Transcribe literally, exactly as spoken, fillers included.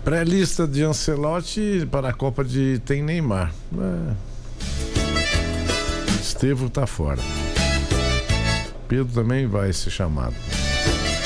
Pré-lista de Ancelotti para a Copa de tem Neymar. É. Estevão tá fora. Pedro também vai ser chamado.